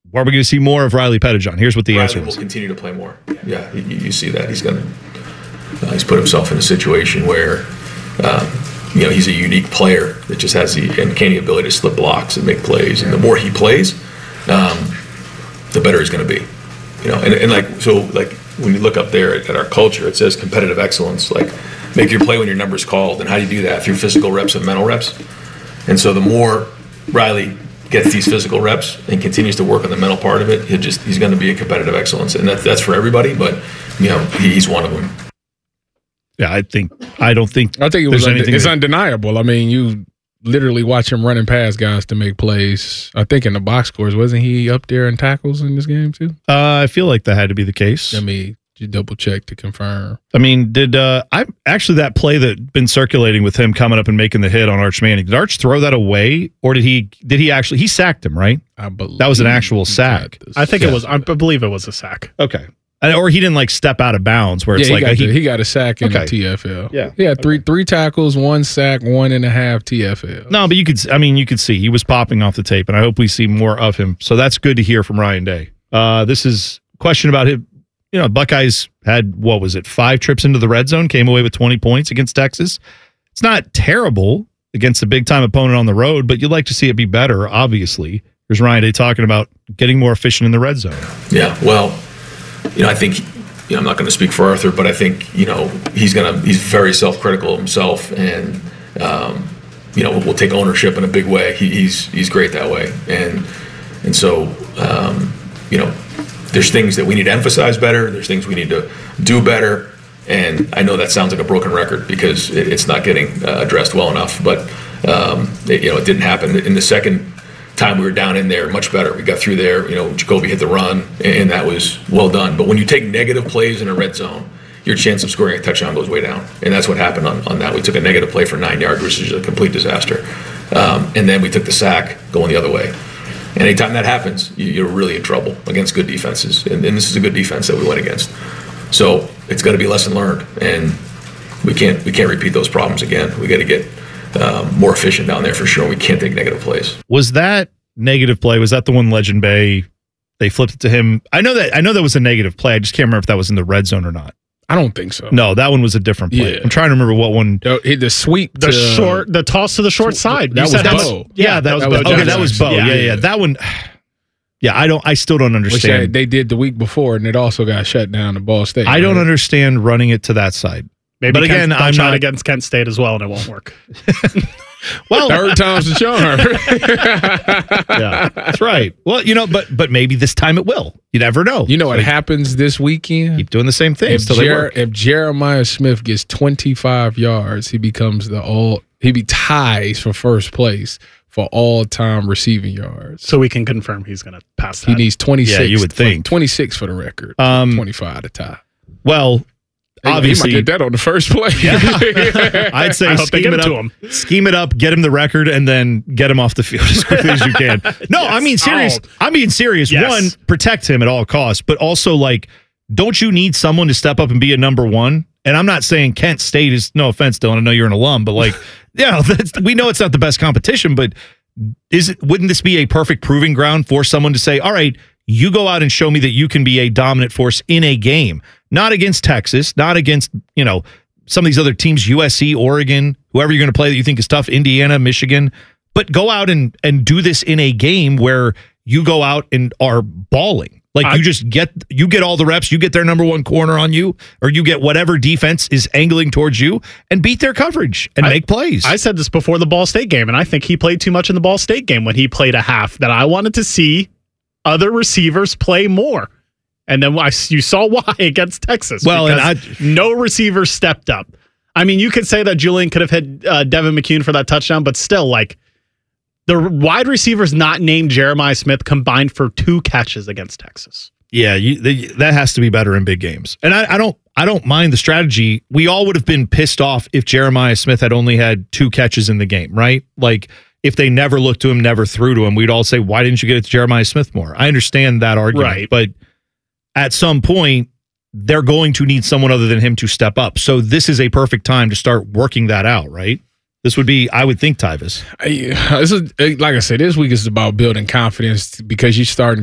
are we going to see more of Riley Pettijohn? Here's what the answer will is. continue to play more. Yeah, you see that. He's put himself in a situation where, he's a unique player that just has the uncanny ability to slip blocks and make plays. And the more he plays, the better he's going to be. When you look up there at our culture, it says competitive excellence. Like, make your play when your number's called. And how do you do that? Through physical reps and mental reps. And so the more Riley gets these physical reps and continues to work on the mental part of it, he's going to be a competitive excellence. And that's for everybody, but he's one of them. Yeah, I don't think it was it's undeniable. I mean, you literally watch him running past guys to make plays. I think in the box scores, wasn't he up there in tackles in this game too? I feel like that had to be the case. I mean, you double check to confirm. I mean, did that play that been circulating with him coming up and making the hit on Arch Manning, did Arch throw that away, or did he actually, he sacked him, right? I believe that was an actual sack. I think it was. I believe it was a sack. Okay. Or he didn't step out of bounds where it's he got a sack in the TFL. Yeah. He had three tackles, 1 sack, 1.5 TFL. No, but you could see he was popping off the tape, and I hope we see more of him. So that's good to hear from Ryan Day. This is a question about him. Buckeyes had, 5 trips into the red zone, came away with 20 points against Texas. It's not terrible against a big-time opponent on the road, but you'd like to see it be better, obviously. Here's Ryan Day talking about getting more efficient in the red zone. Yeah, well, I think, I'm not going to speak for Arthur, but I think, he's very self-critical of himself, and, will take ownership in a big way. He's great that way. And so, there's things that we need to emphasize better. There's things we need to do better. And I know that sounds like a broken record because it's not getting addressed well enough. But, it didn't happen. In the second time we were down in there, much better. We got through there. Jacoby hit the run, and that was well done. But when you take negative plays in a red zone, your chance of scoring a touchdown goes way down. And that's what happened on that. We took a negative play for 9 yards, which is a complete disaster. And then we took the sack going the other way. And anytime that happens, you're really in trouble against good defenses. And this is a good defense that we went against. So it's got to be lesson learned. And we can't repeat those problems again. We got to get more efficient down there for sure. We can't take negative plays. Was that negative play? Was that the one Legend Bay? They flipped it to him. I know that was a negative play. I just can't remember if that was in the red zone or not. I don't think so. No, that one was a different play. Yeah. I'm trying to remember what one. The sweep, the toss to the short side. That was Bo. Yeah, that was Bo. Okay, that was Bo. Yeah. That one. Yeah, I still don't understand. Which they did the week before, and it also got shut down at Ball State. I don't understand running it to that side. Maybe but again, I'm trying not against Kent State as well, and it won't work. Well, third time's the charm. Yeah, that's right. Well, but maybe this time it will. You never know. You know what happens this weekend? Keep doing the same thing. If Jeremiah Smith gets 25 yards, he ties for first place for all-time receiving yards. So we can confirm he's going to pass that. He needs 26. Yeah, you would think 26 for the record. 25 to tie. Well. Obviously, he might get that on the first play. Yeah. I'd say scheme it up, get him the record, and then get him off the field as quickly as you can. No, yes. I'm being serious. Yes. One, protect him at all costs, but also don't you need someone to step up and be a number one? And I'm not saying Kent State is, no offense, Dylan, I know you're an alum, but we know it's not the best competition, but wouldn't this be a perfect proving ground for someone to say, all right, you go out and show me that you can be a dominant force in a game, not against Texas, not against, some of these other teams, USC, Oregon, whoever you're going to play that you think is tough, Indiana, Michigan, but go out and do this in a game where you go out and are balling. You get all the reps, you get their number one corner on you, or you get whatever defense is angling towards you and beat their coverage and make plays. I said this before the Ball State game, and I think he played too much in the Ball State game when he played a half that I wanted to see other receivers play more. And then you saw why against Texas. Well, no receiver stepped up. I mean, you could say that Julian could have hit Devin McCune for that touchdown, but still, the wide receivers not named Jeremiah Smith combined for 2 catches against Texas. Yeah, that has to be better in big games. And I don't mind the strategy. We all would have been pissed off if Jeremiah Smith had only had 2 catches in the game, right? If they never looked to him, never threw to him, we'd all say, why didn't you get it to Jeremiah Smith more? I understand that argument, right. But at some point, they're going to need someone other than him to step up. So this is a perfect time to start working that out, right? This would be, I would think, Tyvis. Like I said, this week is about building confidence because you're starting